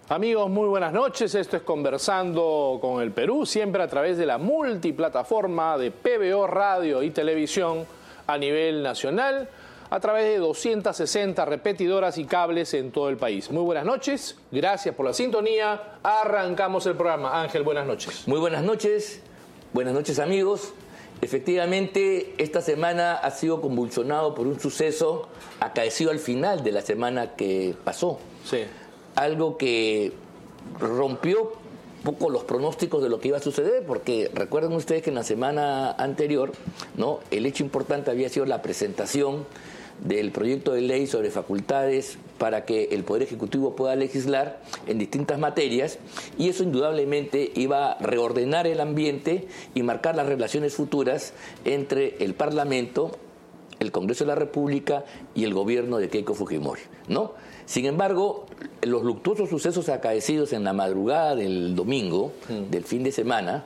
Amigos, muy buenas noches. Esto es Conversando con el Perú, siempre a través de la multiplataforma de PBO Radio y Televisión a nivel nacional, a través de 260 repetidoras y cables en todo el país. Muy buenas noches, gracias por la sintonía. Arrancamos el programa. Ángel, buenas noches. Muy buenas noches amigos. Efectivamente, esta semana ha sido convulsionado por un suceso acaecido al final de la semana que pasó. Sí. Algo que rompió un poco los pronósticos de lo que iba a suceder, porque recuerden ustedes que en la semana anterior, ¿no?, el hecho importante había sido la presentación del proyecto de ley sobre facultades para que el Poder Ejecutivo pueda legislar en distintas materias, y eso indudablemente iba a reordenar el ambiente y marcar las relaciones futuras entre el Parlamento, el Congreso de la República y el gobierno de Keiko Fujimori, ¿no? Sin embargo, los luctuosos sucesos acaecidos en la madrugada del domingo, del fin de semana,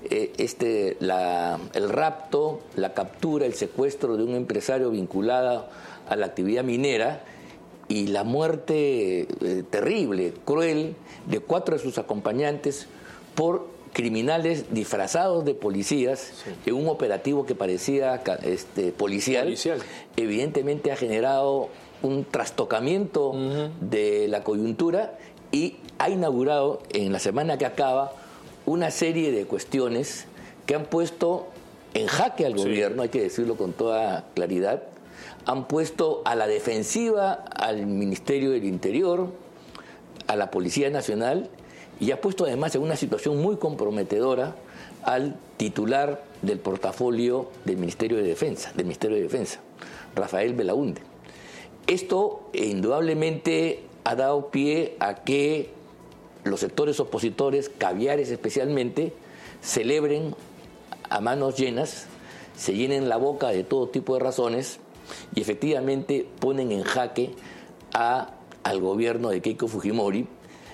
el rapto, la captura, el secuestro de un empresario vinculado a la actividad minera y la muerte terrible, cruel, de 4 de sus acompañantes por criminales disfrazados de policías, sí, en un operativo que parecía policial, evidentemente ha generado un trastocamiento de la coyuntura y ha inaugurado en la semana que acaba una serie de cuestiones que han puesto en jaque al gobierno, hay que decirlo con toda claridad, han puesto a la defensiva al Ministerio del Interior, a la Policía Nacional, y ha puesto además en una situación muy comprometedora al titular del portafolio del Ministerio de Defensa, Rafael Belaúnde. Esto indudablemente ha dado pie a que los sectores opositores, caviares especialmente, celebren a manos llenas, se llenen la boca de todo tipo de razones y efectivamente ponen en jaque al gobierno de Keiko Fujimori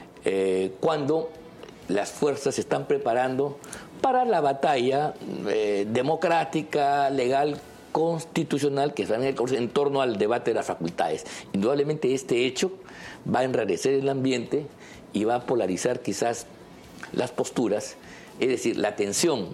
cuando las fuerzas se están preparando para la batalla democrática, legal, constitucional que están en torno al debate de las facultades. Indudablemente este hecho va a enrarecer el ambiente y va a polarizar quizás las posturas, es decir, la tensión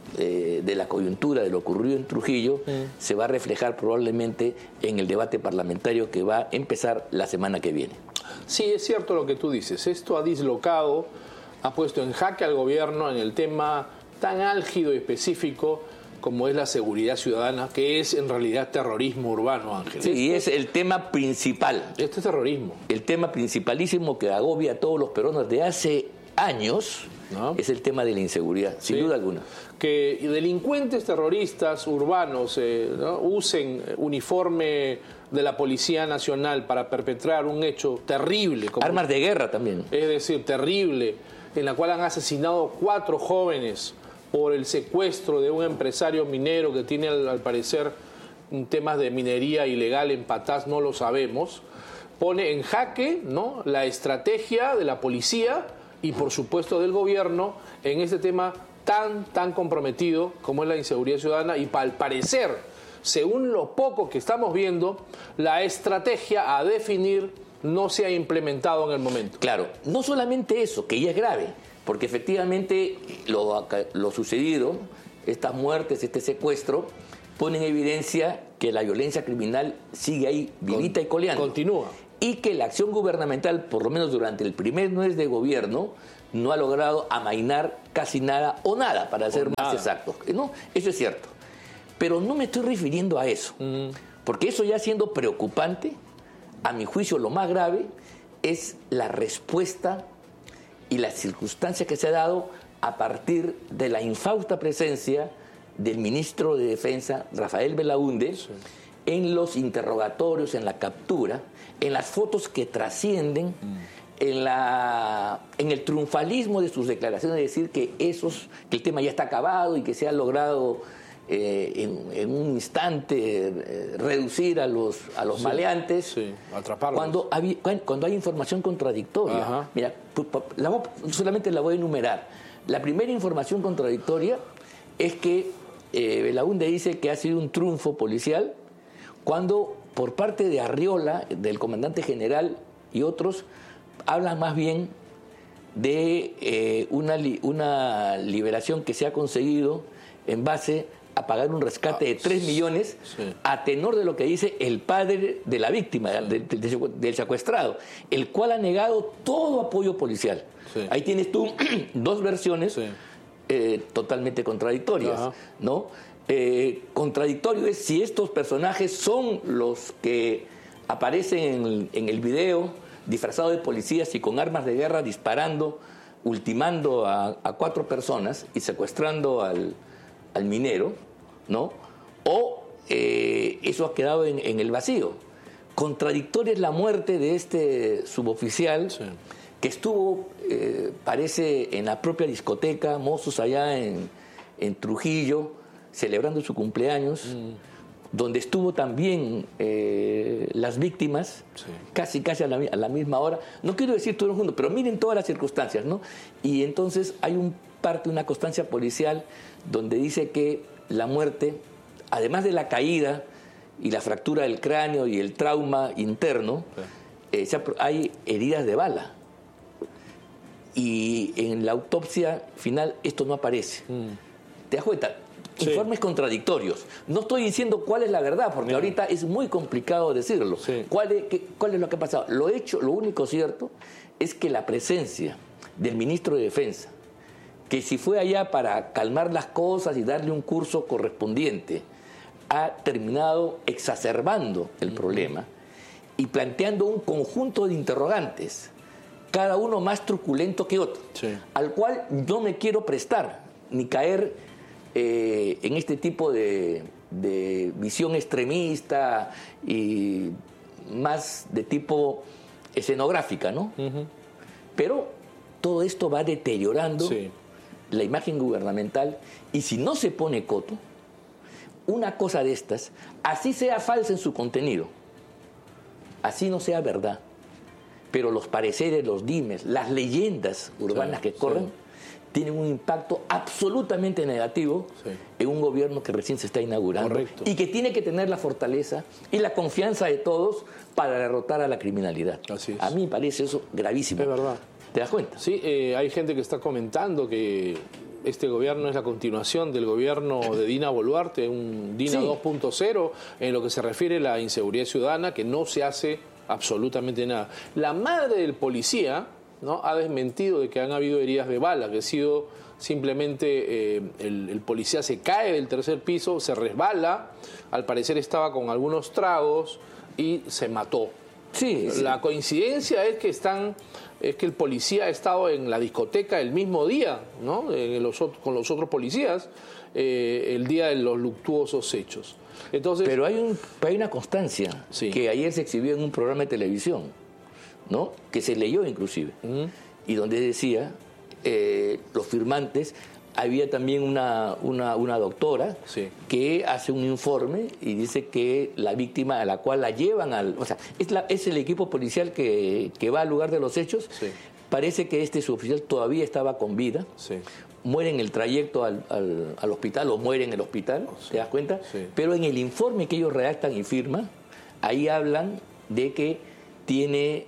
de la coyuntura de lo ocurrido en Trujillo se va a reflejar probablemente en el debate parlamentario que va a empezar la semana que viene. Sí, es cierto lo que tú dices. Esto ha dislocado, ha puesto en jaque al gobierno en el tema tan álgido y específico como es la seguridad ciudadana, que es en realidad terrorismo urbano, Ángel. Sí, y es el tema principal. Este es terrorismo. El tema principalísimo que agobia a todos los peruanos de hace años, ¿no?, es el tema de la inseguridad, sin duda alguna. Que delincuentes terroristas urbanos ¿no?, usen uniforme de la Policía Nacional para perpetrar un hecho terrible. Como armas de guerra también. Es decir, terrible, en la cual han asesinado 4 jóvenes por el secuestro de un empresario minero que tiene al parecer temas de minería ilegal en Patás, no lo sabemos, pone en jaque, ¿no?, la estrategia de la policía y por supuesto del gobierno en este tema tan comprometido como es la inseguridad ciudadana, y al parecer, según lo poco que estamos viendo, la estrategia a definir no se ha implementado en el momento. Claro, no solamente eso, que ya es grave, porque efectivamente lo sucedido, estas muertes, este secuestro, pone en evidencia que la violencia criminal sigue ahí vivita y coleando. Continúa. Y que la acción gubernamental, por lo menos durante el primer mes de gobierno, no ha logrado amainar casi nada o nada, para ser más exactos. ¿No? Eso es cierto. Pero no me estoy refiriendo a eso, porque eso ya siendo preocupante, a mi juicio lo más grave es la respuesta y la circunstancia que se ha dado a partir de la infausta presencia del ministro de Defensa, Rafael Belaúnde, en los interrogatorios, en la captura, en las fotos que trascienden, en el triunfalismo de sus declaraciones, de decir que el tema ya está acabado y que se ha logrado en un instante reducir a los maleantes, atraparlos. Cuando hay información contradictoria. Ajá. Mira, solamente la voy a enumerar. La primera información contradictoria es que Belaúnde dice que ha sido un triunfo policial cuando por parte de Arriola, del comandante general y otros, hablan más bien de una liberación que se ha conseguido en base a pagar un rescate de 3 millones a tenor de lo que dice el padre de la víctima, del secuestrado, el cual ha negado todo apoyo policial. Sí. Ahí tienes tú dos versiones totalmente contradictorias, ¿no? Contradictorio es si estos personajes son los que aparecen en el video disfrazados de policías y con armas de guerra disparando, ultimando a 4 personas y secuestrando al minero, ¿no? O eso ha quedado en el vacío. Contradictoria es la muerte de este suboficial que estuvo, parece, en la propia discoteca Mozos allá en Trujillo, celebrando su cumpleaños, donde estuvo también las víctimas, casi a la misma hora. No quiero decir todo el mundo, pero miren todas las circunstancias, ¿no? Y entonces hay una constancia policial donde dice que la muerte, además de la caída y la fractura del cráneo y el trauma interno, hay heridas de bala. Y en la autopsia final esto no aparece. ¿Te das cuenta? Informes contradictorios. No estoy diciendo cuál es la verdad, porque ahorita es muy complicado decirlo. ¿Cuál es lo que ha pasado? Lo único cierto es que la presencia del ministro de Defensa, que si fue allá para calmar las cosas y darle un curso correspondiente, ha terminado exacerbando el problema y planteando un conjunto de interrogantes, cada uno más truculento que otro, al cual no me quiero prestar ni caer en este tipo de visión extremista y más de tipo escenográfica, ¿no? Pero todo esto va deteriorando la imagen gubernamental, y si no se pone coto, una cosa de estas, así sea falsa en su contenido, así no sea verdad, pero los pareceres, los dimes, las leyendas urbanas que corren, tienen un impacto absolutamente negativo en un gobierno que recién se está inaugurando y que tiene que tener la fortaleza y la confianza de todos para derrotar a la criminalidad. A mí me parece eso gravísimo. Es verdad. ¿Te das cuenta? Sí, hay gente que está comentando que este gobierno es la continuación del gobierno de Dina Boluarte, un Dina 2.0, en lo que se refiere a la inseguridad ciudadana, que no se hace absolutamente nada. La madre del policía, ¿no?, ha desmentido de que han habido heridas de bala, que ha sido simplemente el policía se cae del tercer piso, se resbala, al parecer estaba con algunos tragos y se mató. La coincidencia es que el policía ha estado en la discoteca el mismo día, ¿no?, con los otros policías, el día de los luctuosos hechos. Entonces, pero hay una constancia que ayer se exhibió en un programa de televisión, ¿no?, que se leyó inclusive, y donde decía los firmantes. Había también una doctora que hace un informe y dice que la víctima a la cual la llevan es el equipo policial que va al lugar de los hechos. Parece que este suboficial todavía estaba con vida. Muere en el trayecto al hospital, o muere en el hospital, ¿te das cuenta? Pero en el informe que ellos redactan y firman, ahí hablan de que tiene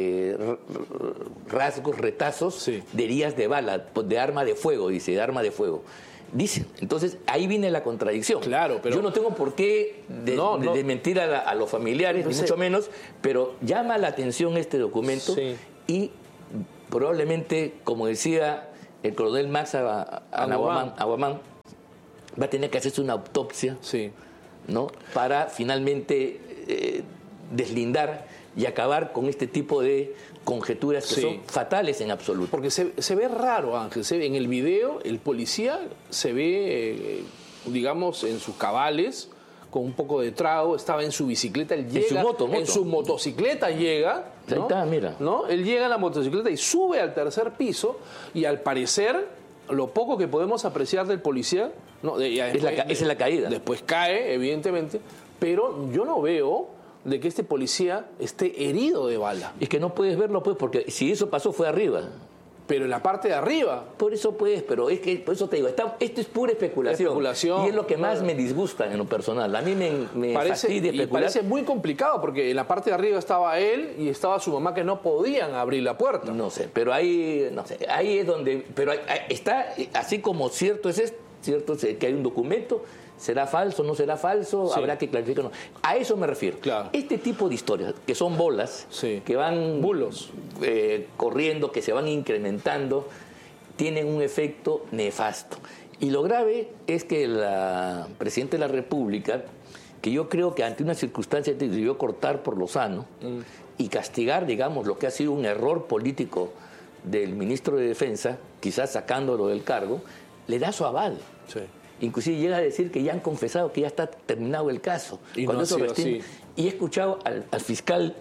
rasgos, retazos de heridas de bala, de arma de fuego, dice, de arma de fuego. Dice, entonces ahí viene la contradicción. Claro, pero yo no tengo por qué desmentir a los familiares, ni mucho menos, pero llama la atención este documento y probablemente, como decía el coronel Max Aguamán, va a tener que hacerse una autopsia, ¿no?, para finalmente deslindar y acabar con este tipo de conjeturas que son fatales en absoluto. Porque se ve raro, Ángel. En el video el policía se ve, digamos, en sus cabales, con un poco de trago, estaba en su bicicleta, él llega, en su motocicleta llega, ¿no? Ahí está, mira. ¿No? Él llega en la motocicleta y sube al tercer piso, y al parecer, lo poco que podemos apreciar del policía, ¿no?, esa es la caída. Después cae, evidentemente, pero yo no veo de que este policía esté herido de bala. Es que no puedes verlo, pues, porque si eso pasó fue arriba. Pero en la parte de arriba. Por eso pues, pero es que, por eso te digo, esto es pura especulación. Y es lo que más me disgusta en lo personal. A mí me fastidia especular. Y parece muy complicado, porque en la parte de arriba estaba él y estaba su mamá, que no podían abrir la puerta. No sé, pero ahí, no sé, ahí es donde, pero está, así como cierto es cierto que hay un documento. ¿Será falso? ¿No será falso? Sí. Habrá que clarificarlo. A eso me refiero. Claro. Este tipo de historias, que son bolas, sí, que van bulos corriendo, que se van incrementando, tienen un efecto nefasto. Y lo grave es que la Presidenta de la República, que yo creo que ante una circunstancia debió cortar por lo sano y castigar, digamos, lo que ha sido un error político del ministro de Defensa, quizás sacándolo del cargo, le da su aval. Sí. Inclusive llega a decir que ya han confesado que ya está terminado el caso. Y cuando no eso así. Y he escuchado al fiscal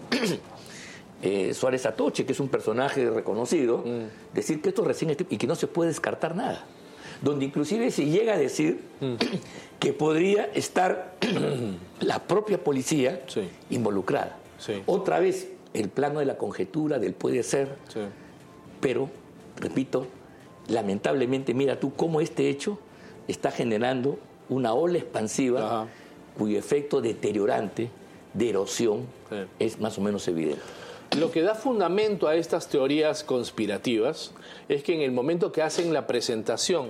Suárez Atoche, que es un personaje reconocido, decir que esto recién y que no se puede descartar nada. Donde inclusive se llega a decir que podría estar la propia policía involucrada. Sí. Otra vez, el plano de la conjetura, del puede ser, pero, repito, lamentablemente, mira tú cómo este hecho está generando una ola expansiva cuyo efecto deteriorante, de erosión, es más o menos evidente. Lo que da fundamento a estas teorías conspirativas es que en el momento que hacen la presentación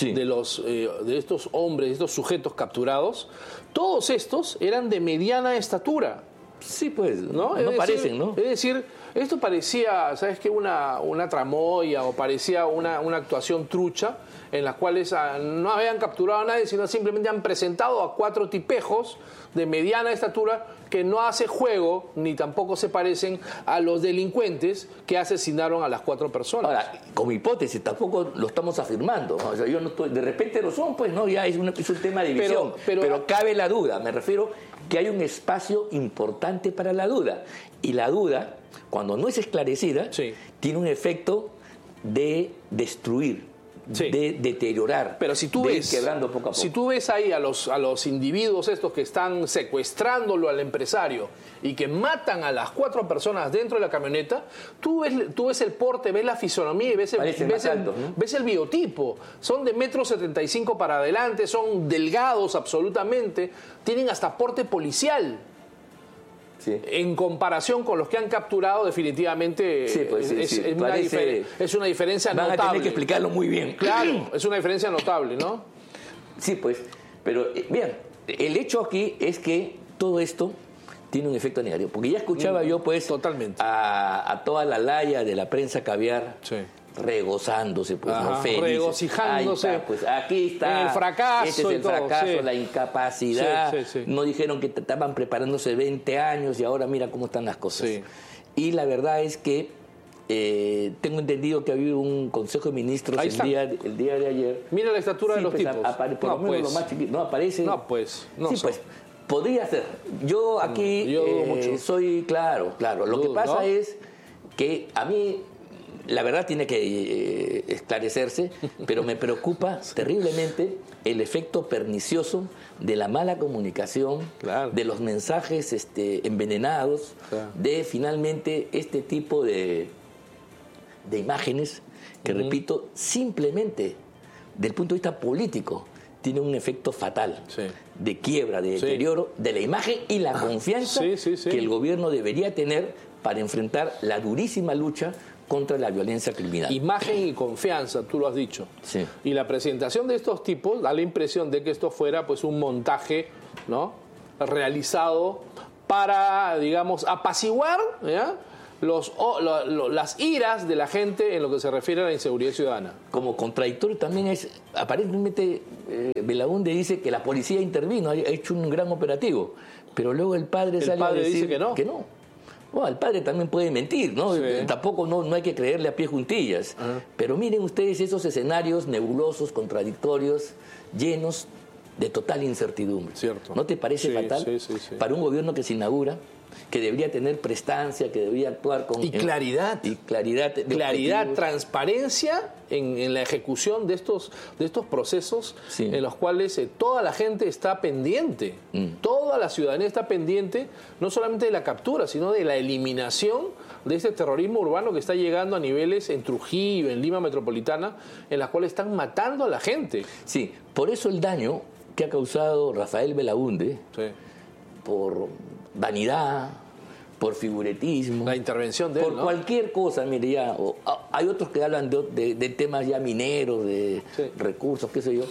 de estos hombres, de estos sujetos capturados, todos estos eran de mediana estatura. Sí, pues, no Es parecen, decir, ¿no? Es decir, esto parecía, ¿sabes qué? Una tramoya, o parecía una actuación trucha, en las cuales no habían capturado a nadie, sino simplemente han presentado a 4 tipejos de mediana estatura que no hace juego, ni tampoco se parecen a los delincuentes que asesinaron a las 4 personas. Ahora, como hipótesis, tampoco lo estamos afirmando. O sea, yo no estoy, de repente lo son, pues no, ya es un tema de división. Pero cabe la duda, me refiero que hay un espacio importante para la duda. Y la duda, cuando no es esclarecida, tiene un efecto de destruir, de deteriorar, pero si tú ves, quebrando poco a poco. Si tú ves ahí a los individuos estos que están secuestrándolo al empresario y que matan a las 4 personas dentro de la camioneta, tú ves el porte, ves la fisonomía y ves el biotipo. Son de 1,75 m para adelante, son delgados absolutamente, tienen hasta porte policial. Sí. En comparación con los que han capturado, definitivamente es una diferencia notable. Van a tener que explicarlo muy bien. Claro, es una diferencia notable, ¿no? Sí, pues, pero bien, el hecho aquí es que todo esto tiene un efecto negativo, porque ya escuchaba yo, pues, totalmente a toda la laya de la prensa caviar, regozándose, pues, ¿no? Felices, regocijándose. Está, pues aquí está. En el fracaso. Este es el fracaso, la incapacidad. No dijeron que estaban preparándose 20 años y ahora mira cómo están las cosas. Y la verdad es que tengo entendido que ha habido un Consejo de Ministros el día de ayer. Mira la estatura de los tipos. Por lo menos lo más chiquito. No aparece. No, pues. No sí, pues. Podría ser. Yo aquí soy claro. Lo que pasa es que a mí, la verdad tiene que esclarecerse, pero me preocupa terriblemente el efecto pernicioso de la mala comunicación, de los mensajes envenenados, de finalmente este tipo de imágenes que, repito, simplemente del punto de vista político tiene un efecto fatal de quiebra, de deterioro de la imagen y la confianza que el gobierno debería tener para enfrentar la durísima lucha contra la violencia criminal. Imagen y confianza, tú lo has dicho. Y la presentación de estos tipos da la impresión de que esto fuera pues un montaje, ¿no?, realizado para, digamos, apaciguar, ¿ya?, las iras de la gente en lo que se refiere a la inseguridad ciudadana. Como contradictorio también es, aparentemente, Belaúnde dice que la policía intervino, ha hecho un gran operativo, pero luego el padre sale a decir dice que no. Bueno, el padre también puede mentir, ¿no? Tampoco no hay que creerle a pie juntillas. Pero miren ustedes esos escenarios nebulosos, contradictorios, llenos de total incertidumbre. Cierto. ¿No te parece fatal? Para un gobierno que se inaugura, que debería tener prestancia, que debería actuar con... claridad. Claridad, transparencia en la ejecución de estos procesos en los cuales toda la gente está pendiente. Toda la ciudadanía está pendiente, no solamente de la captura, sino de la eliminación de este terrorismo urbano que está llegando a niveles en Trujillo, en Lima metropolitana, en las cuales están matando a la gente. Sí, por eso el daño que ha causado Rafael Belaúnde, Sí. por vanidad, por figuretismo, La intervención de él, por ¿no? cualquier cosa, mire, ya, hay otros que hablan de temas ya mineros, de Sí. recursos, qué sé yo,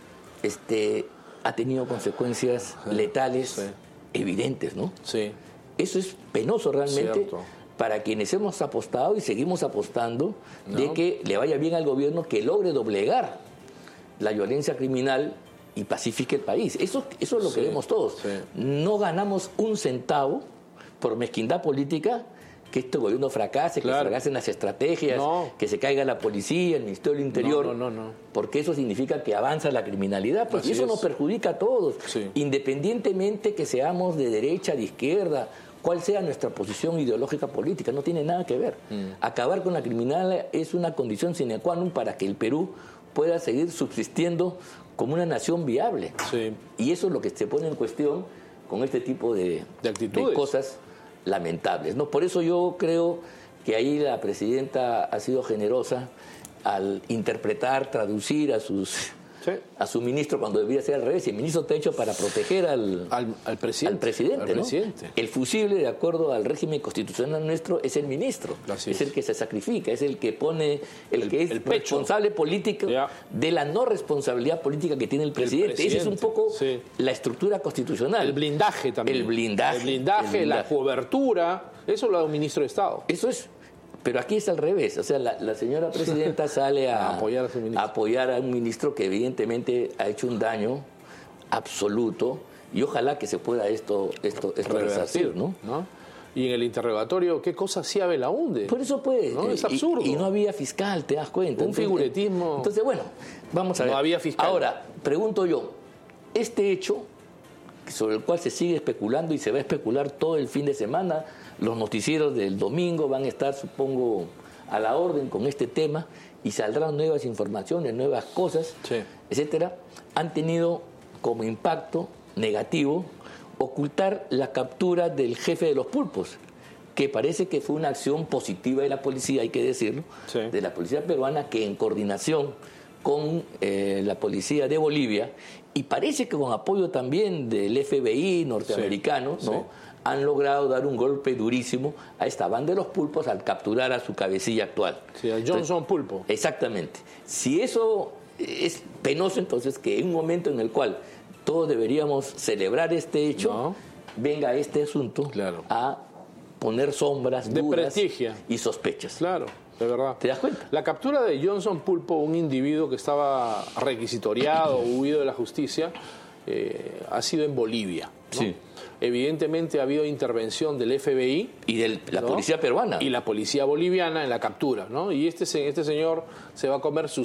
ha tenido consecuencias letales Sí. evidentes, ¿no? Sí. Eso es penoso realmente Cierto. para quienes hemos apostado y seguimos apostando de No. que le vaya bien al gobierno, que logre doblegar la violencia criminal y pacifique el país. Eso es lo que Sí, vemos todos. sí. No ganamos un centavo por mezquindad política, que este gobierno fracase, Claro. que fracasen las estrategias, No. que se caiga la policía, el Ministerio del Interior, No. porque eso significa que avanza la criminalidad, pues, y Así eso es. nos perjudica a todos, Sí. independientemente que seamos de derecha, de izquierda, cuál sea nuestra posición ideológica política, no tiene nada que ver. Acabar con la criminalidad es una condición sine qua non para que el Perú pueda seguir subsistiendo como una nación viable. Sí. Y eso es lo que se pone en cuestión con este tipo de actitudes. cosas lamentables, ¿no? Por eso yo creo que ahí la presidenta ha sido generosa al interpretar, traducir a su ministro cuando debía ser al revés. Y el ministro está hecho para proteger al presidente, Al ¿no? presidente. El fusible, de acuerdo al régimen constitucional nuestro, es el ministro. Así Es es. el que se sacrifica, es el que pone, el que es el pecho. responsable político Ya. de la no responsabilidad política que tiene el presidente. Esa es un poco sí. la estructura constitucional. El blindaje también. El blindaje. El blindaje, la cobertura. Eso lo da un ministro de Estado. Eso es. Pero aquí es al revés. O sea, la señora presidenta sale A apoyar a su ministro. a apoyar a un ministro que evidentemente ha hecho un daño absoluto y ojalá que se pueda esto resarcir, ¿no? Y en el interrogatorio, ¿qué cosa hacía Belaúnde? Por eso pues. No, es absurdo. Y no había fiscal, ¿te das cuenta? Un figuretismo. Entonces, bueno, vamos a ver. No había fiscal. Ahora, pregunto yo, este hecho sobre el cual se sigue especulando y se va a especular todo el fin de semana, los noticieros del domingo van a estar, supongo, a la orden con este tema y saldrán nuevas informaciones, nuevas cosas, Sí. etcétera, han tenido como impacto negativo ocultar la captura del jefe de los pulpos, que parece que fue una acción positiva de la policía, hay que decirlo, Sí. de la policía peruana, que en coordinación con la policía de Bolivia, y parece que con apoyo también del FBI norteamericano, Sí, ¿no? sí. Han logrado dar un golpe durísimo a esta banda de los pulpos al capturar a su cabecilla actual. Sí, a Johnson Pulpo. Exactamente. Si eso es penoso, entonces que en un momento en el cual todos deberíamos celebrar este hecho, No. venga este asunto Claro. a poner sombras, De dudas prestigia. y sospechas. Claro, de verdad. ¿Te das cuenta? La captura de Johnson Pulpo, un individuo que estaba requisitoriado, huido de la justicia, ha sido en Bolivia, ¿no? Sí. Evidentemente ha habido intervención del FBI Y de la ¿no? policía peruana. y la policía boliviana en la captura, ¿no? Y este señor se va a comer su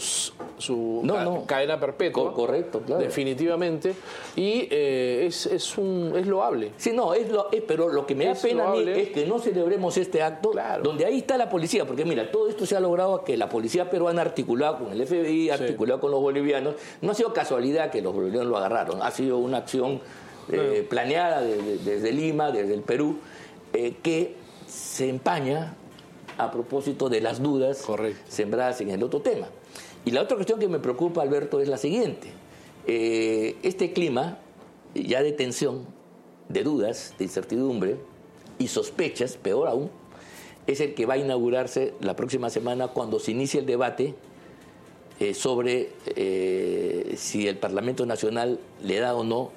cadena perpetua. Correcto, claro. Definitivamente. Y es loable. Sí, no, pero lo que me da Es pena a mí loable. es que no celebremos este acto Claro. donde ahí está la policía, porque mira, todo esto se ha logrado que la policía peruana articulado con el FBI, articulado con los bolivianos, no ha sido casualidad que los bolivianos lo agarraron, ha sido una acción planeada desde Lima, desde el Perú, que se empaña a propósito de las dudas Correcto. sembradas en el otro tema. Y la otra cuestión que me preocupa, Alberto, es la siguiente. Este clima ya de tensión, de dudas, de incertidumbre y sospechas, peor aún, es el que va a inaugurarse la próxima semana cuando se inicie el debate sobre si el Parlamento Nacional le da o no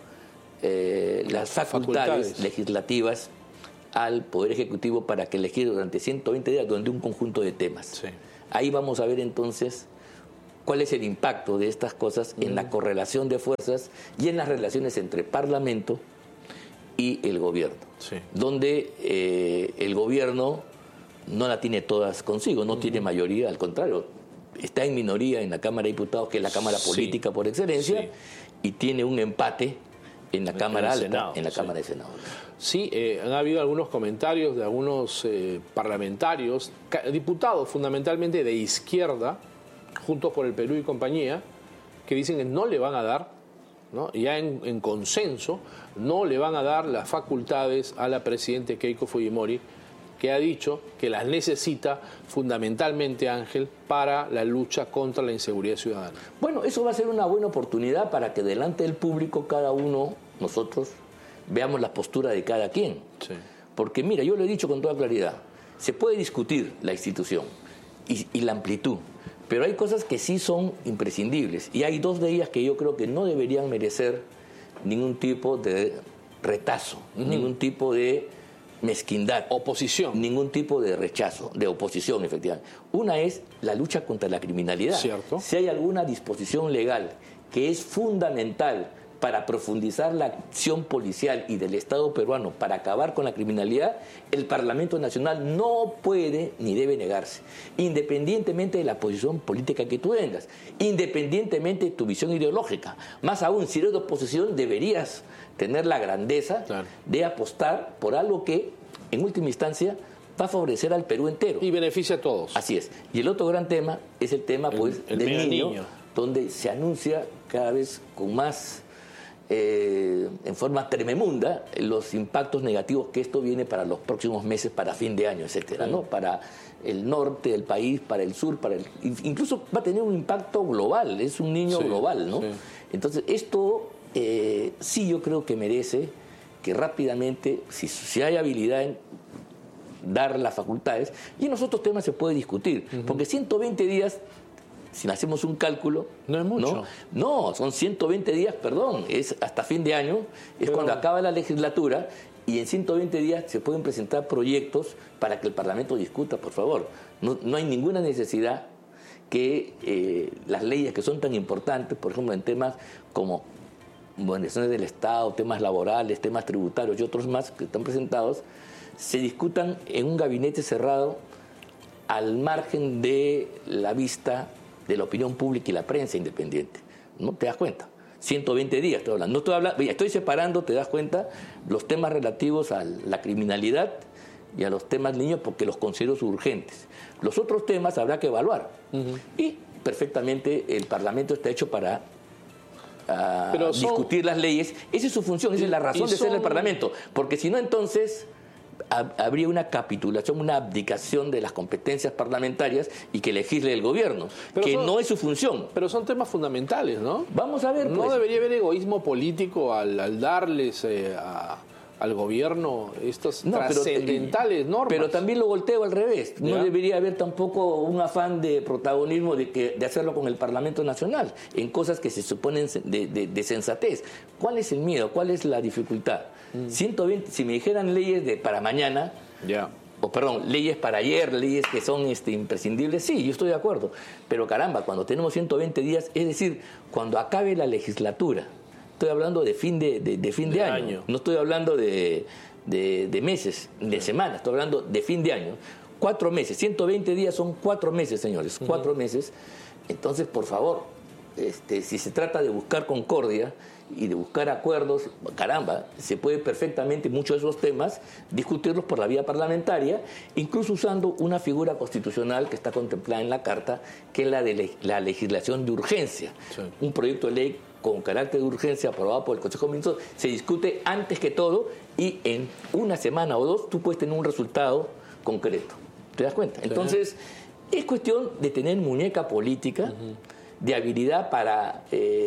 las facultades legislativas al Poder Ejecutivo para que elegir durante 120 días durante un conjunto de temas. Sí. Ahí vamos a ver entonces cuál es el impacto de estas cosas en la correlación de fuerzas y en las relaciones entre Parlamento y el gobierno, Sí. donde el gobierno no la tiene todas consigo, no tiene mayoría, al contrario, está en minoría en la Cámara de Diputados, que es la Cámara Sí. política por excelencia, Sí. y tiene un empate en la Cámara el Alta, Senado, en la sí. Cámara de Senado. Sí, han habido algunos comentarios de algunos parlamentarios, diputados fundamentalmente de izquierda, Juntos por el Perú y compañía, que dicen que no le van a dar, ¿no? Ya en consenso, no le van a dar las facultades a la presidenta Keiko Fujimori que ha dicho que las necesita fundamentalmente, Ángel, para la lucha contra la inseguridad ciudadana. Bueno, eso va a ser una buena oportunidad para que delante del público cada uno, nosotros, veamos la postura de cada quien. Sí. Porque mira, yo lo he dicho con toda claridad, se puede discutir la institución y la amplitud, pero hay cosas que sí son imprescindibles y hay dos de ellas que yo creo que no deberían merecer ningún tipo de retazo, ningún tipo de mezquindad. Oposición. Ningún tipo de rechazo, de oposición, efectivamente. Una es la lucha contra la criminalidad. Cierto. Si hay alguna disposición legal que es fundamental para profundizar la acción policial y del Estado peruano para acabar con la criminalidad, el Parlamento Nacional no puede ni debe negarse, independientemente de la posición política que tú tengas, independientemente de tu visión ideológica. Más aún, si eres de oposición, deberías tener la grandeza de apostar por algo que, en última instancia, va a favorecer al Perú entero. Y beneficia a todos. Así es. Y el otro gran tema es el tema el del niño, donde se anuncia cada vez con más, en forma tremenda, los impactos negativos que esto viene para los próximos meses, para fin de año, etcétera, ¿no? Para el norte del país, para el sur, incluso va a tener un impacto global, es un niño global, ¿no? Sí. Entonces, esto sí yo creo que merece que rápidamente, si hay habilidad en dar las facultades, y en los otros temas se puede discutir, porque 120 días, si hacemos un cálculo... No es mucho. No, son 120 días, perdón, es hasta fin de año, es cuando acaba la legislatura, y en 120 días se pueden presentar proyectos para que el Parlamento discuta, por favor. No hay ninguna necesidad que las leyes que son tan importantes, por ejemplo, en temas como organizaciones del Estado, temas laborales, temas tributarios y otros más que están presentados, se discutan en un gabinete cerrado al margen de la vista de la opinión pública y la prensa independiente. ¿No te das cuenta? 120 días estoy hablando. No estoy hablando, estoy separando, te das cuenta, los temas relativos a la criminalidad y a los temas niños porque los considero urgentes. Los otros temas habrá que evaluar. Y perfectamente el Parlamento está hecho para discutir las leyes. Esa es su función, esa es la razón de ser el Parlamento. Porque si no, entonces habría una capitulación, una abdicación de las competencias parlamentarias y que legisle el gobierno, no es su función. Pero son temas fundamentales, ¿no? Vamos a ver, ¿No debería haber egoísmo político al darles al gobierno estas trascendentales normas? Pero también lo volteo al revés. No debería haber tampoco un afán de protagonismo de hacerlo con el Parlamento Nacional, en cosas que se suponen de sensatez. ¿Cuál es el miedo? ¿Cuál es la dificultad? 120, si me dijeran leyes para mañana, leyes para ayer, leyes que son imprescindibles, sí, yo estoy de acuerdo. Pero caramba, cuando tenemos 120 días, es decir, cuando acabe la legislatura, estoy hablando de fin de año. No estoy hablando de meses, de semanas, estoy hablando de fin de año. 4 meses, 120 días son 4 meses, señores, 4 meses. Entonces, por favor, si se trata de buscar concordia y de buscar acuerdos, caramba, se puede perfectamente muchos de esos temas discutirlos por la vía parlamentaria, incluso usando una figura constitucional que está contemplada en la Carta, que es la de la legislación de urgencia. Sí. Un proyecto de ley con carácter de urgencia aprobado por el Consejo de Ministros se discute antes que todo y en una semana o dos tú puedes tener un resultado concreto. ¿Te das cuenta? Entonces, es cuestión de tener muñeca política, de habilidad para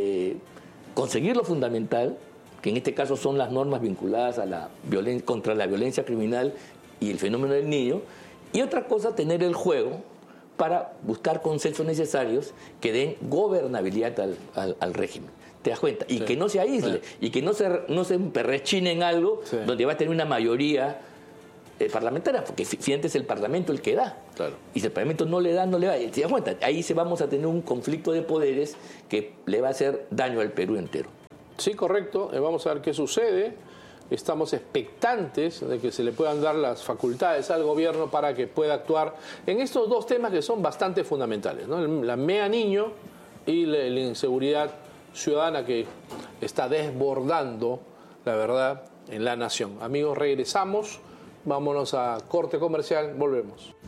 conseguir lo fundamental, que en este caso son las normas vinculadas a la contra la violencia criminal y el fenómeno del niño, y otra cosa, tener el juego para buscar consensos necesarios que den gobernabilidad al régimen. ¿Te das cuenta? Y que no se aísle, y que no se emperrechine en algo donde va a tener una mayoría parlamentaria, porque fíjate, es el Parlamento el que da. Claro. Y si el Parlamento no le da, no le va. ¿Te das cuenta? Ahí vamos a tener un conflicto de poderes que le va a hacer daño al Perú entero. Sí, correcto. Vamos a ver qué sucede. Estamos expectantes de que se le puedan dar las facultades al gobierno para que pueda actuar en estos dos temas que son bastante fundamentales, ¿no? La MEA niño y la inseguridad ciudadana que está desbordando, la verdad, en la nación. Amigos, regresamos. Vámonos a corte comercial, volvemos.